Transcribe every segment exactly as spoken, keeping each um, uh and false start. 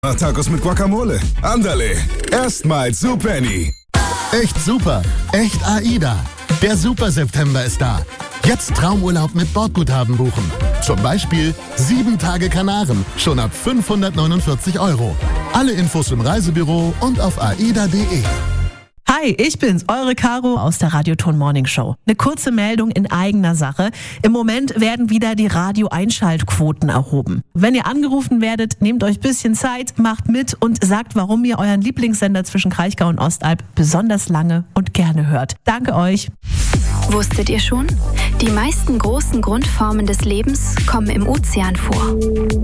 Tacos mit Guacamole. Andale, erstmal zu Penny. Echt super, echt AIDA. Der Super September ist da. Jetzt Traumurlaub mit Bordguthaben buchen. Zum Beispiel sieben Tage Kanaren, schon ab fünfhundertneunundvierzig Euro. Alle Infos im Reisebüro und auf aida punkt de. Hi, ich bin's, eure Caro aus der Radioton Morning Show. Eine kurze Meldung in eigener Sache. Im Moment werden wieder die Radio-Einschaltquoten erhoben. Wenn ihr angerufen werdet, nehmt euch ein bisschen Zeit, macht mit und sagt, warum ihr euren Lieblingssender zwischen Kraichgau und Ostalb besonders lange und gerne hört. Danke euch. Wusstet ihr schon? Die meisten großen Grundformen des Lebens kommen im Ozean vor.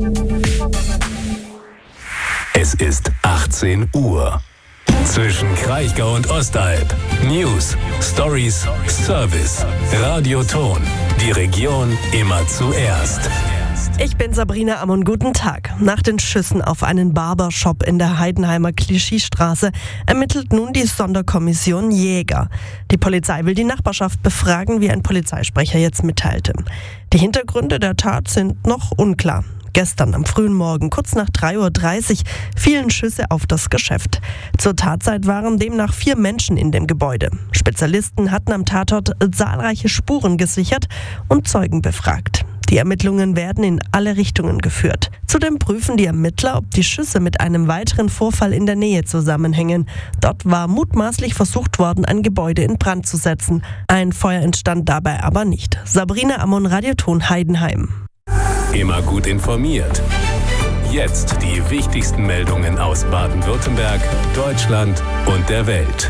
Es ist achtzehn Uhr. Zwischen Kraichgau und Ostalb. News, Stories, Service. Radioton. Die Region immer zuerst. Ich bin Sabrina Ammon, guten Tag. Nach den Schüssen auf einen Barbershop in der Heidenheimer Klischiestraße ermittelt nun die Sonderkommission Jäger. Die Polizei will die Nachbarschaft befragen, wie ein Polizeisprecher jetzt mitteilte. Die Hintergründe der Tat sind noch unklar. Gestern am frühen Morgen, kurz nach drei Uhr dreißig, fielen Schüsse auf das Geschäft. Zur Tatzeit waren demnach vier Menschen in dem Gebäude. Spezialisten hatten am Tatort zahlreiche Spuren gesichert und Zeugen befragt. Die Ermittlungen werden in alle Richtungen geführt. Zudem prüfen die Ermittler, ob die Schüsse mit einem weiteren Vorfall in der Nähe zusammenhängen. Dort war mutmaßlich versucht worden, ein Gebäude in Brand zu setzen. Ein Feuer entstand dabei aber nicht. Sabrina Ammon, Radioton Heidenheim. Immer gut informiert. Jetzt die wichtigsten Meldungen aus Baden-Württemberg, Deutschland und der Welt.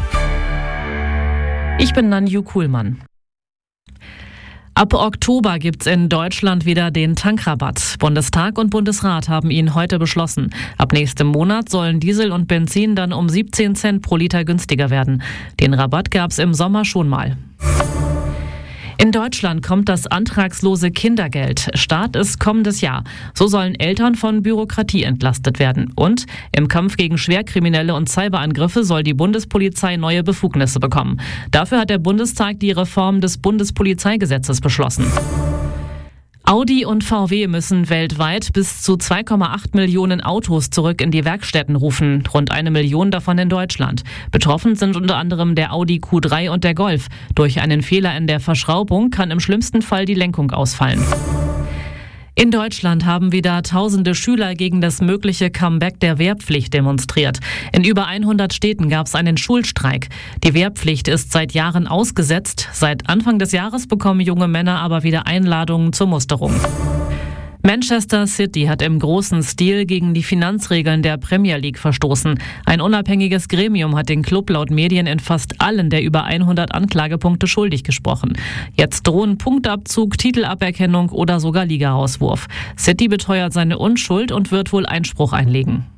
Ich bin Nanju Kuhlmann. Ab Oktober gibt's in Deutschland wieder den Tankrabatt. Bundestag und Bundesrat haben ihn heute beschlossen. Ab nächstem Monat sollen Diesel und Benzin dann um siebzehn Cent pro Liter günstiger werden. Den Rabatt gab's im Sommer schon mal. In Deutschland kommt das antragslose Kindergeld. Start ist kommendes Jahr. So sollen Eltern von Bürokratie entlastet werden. Und im Kampf gegen Schwerkriminelle und Cyberangriffe soll die Bundespolizei neue Befugnisse bekommen. Dafür hat der Bundestag die Reform des Bundespolizeigesetzes beschlossen. Audi und V W müssen weltweit bis zu zwei Komma acht Millionen Autos zurück in die Werkstätten rufen, rund eine Million davon in Deutschland. Betroffen sind unter anderem der Audi Q drei und der Golf. Durch einen Fehler in der Verschraubung kann im schlimmsten Fall die Lenkung ausfallen. In Deutschland haben wieder tausende Schüler gegen das mögliche Comeback der Wehrpflicht demonstriert. In über hundert Städten gab es einen Schulstreik. Die Wehrpflicht ist seit Jahren ausgesetzt. Seit Anfang des Jahres bekommen junge Männer aber wieder Einladungen zur Musterung. Manchester City hat im großen Stil gegen die Finanzregeln der Premier League verstoßen. Ein unabhängiges Gremium hat den Club laut Medien in fast allen der über hundert Anklagepunkte schuldig gesprochen. Jetzt drohen Punktabzug, Titelaberkennung oder sogar Ligarauswurf. City beteuert seine Unschuld und wird wohl Einspruch einlegen.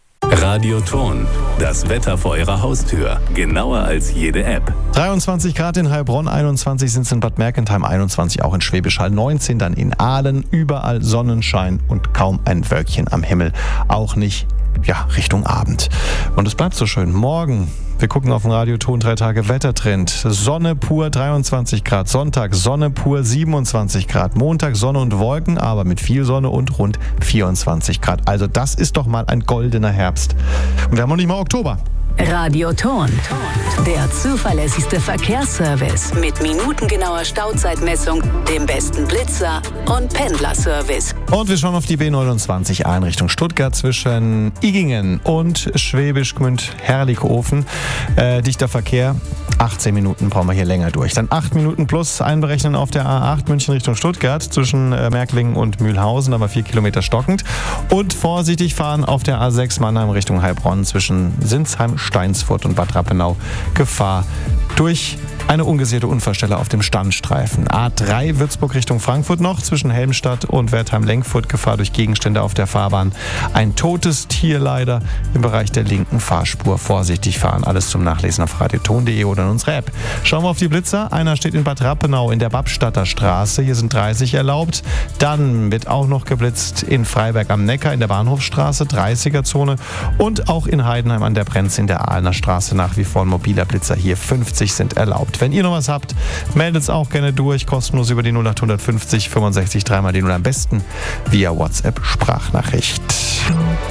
Radioton. Das Wetter vor Ihrer Haustür. Genauer als jede App. dreiundzwanzig Grad in Heilbronn, einundzwanzig sind es in Bad Mergentheim, einundzwanzig auch in Schwäbisch Hall, neunzehn dann in Aalen. Überall Sonnenschein und kaum ein Wölkchen am Himmel. Auch nicht, ja, Richtung Abend. Und es bleibt so schön. Morgen, wir gucken auf den Radioton, drei Tage Wettertrend. Sonne pur dreiundzwanzig Grad. Sonntag Sonne pur siebenundzwanzig Grad. Montag Sonne und Wolken, aber mit viel Sonne und rund vierundzwanzig Grad. Also das ist doch mal ein goldener Herbst. Und wir haben noch nicht mal Oktober. Radioton. Der zuverlässigste Verkehrsservice mit minutengenauer Stauzeitmessung, dem besten Blitzer und Pendlerservice. Und wir schauen auf die B neunundzwanzig A in Richtung Stuttgart zwischen Igingen und Schwäbisch Gmünd-Herrlichhofen. Äh, dichter Verkehr. achtzehn Minuten brauchen wir hier länger durch. Dann acht Minuten plus einberechnen auf der A acht München Richtung Stuttgart zwischen äh, Märklingen und Mühlhausen, aber vier Kilometer stockend. Und vorsichtig fahren auf der A sechs Mannheim Richtung Heilbronn zwischen Sinsheim, Steinsfurt und Bad Rappenau. Gefahr durch eine ungesicherte Unfallstelle auf dem Standstreifen. A drei Würzburg Richtung Frankfurt noch zwischen Helmstadt und Wertheim-Lenkfurt. Gefahr durch Gegenstände auf der Fahrbahn. Ein totes Tier leider im Bereich der linken Fahrspur. Vorsichtig fahren. Alles zum Nachlesen auf radioton punkt de oder in unserer App. Schauen wir auf die Blitzer. Einer steht in Bad Rappenau in der Babstadter Straße. Hier sind dreißig erlaubt. Dann wird auch noch geblitzt in Freiberg am Neckar in der Bahnhofstraße, dreißiger-Zone. Und auch in Heidenheim an der Brenz in der Aalener Straße nach wie vor ein mobiler Blitzer hier. fünfzig sind erlaubt. Wenn ihr noch was habt, meldet es auch gerne durch. Kostenlos über die null acht fünfzig fünfundsechzig dreimal die null. Am besten via WhatsApp Sprachnachricht.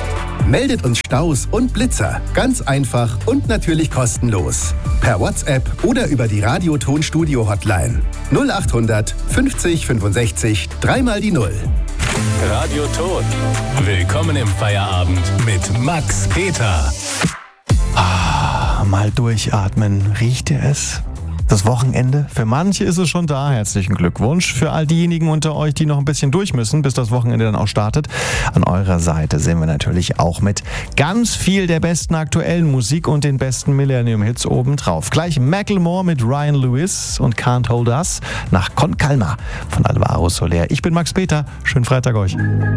Meldet uns Staus und Blitzer. Ganz einfach und natürlich kostenlos. Per WhatsApp oder über die Radioton-Studio-Hotline. null achthundert fünfzig fünfundsechzig dreimal die Null. Radioton. Willkommen im Feierabend mit Max Peter. Ah, mal durchatmen. Riecht ihr es? Das Wochenende? Für manche ist es schon da. Herzlichen Glückwunsch. Für all diejenigen unter euch, die noch ein bisschen durch müssen, bis das Wochenende dann auch startet. An eurer Seite sind wir natürlich auch mit ganz viel der besten aktuellen Musik und den besten Millennium-Hits obendrauf. Gleich Macklemore mit Ryan Lewis und Can't Hold Us nach Con Calma von Alvaro Soler. Ich bin Max Peter. Schönen Freitag euch.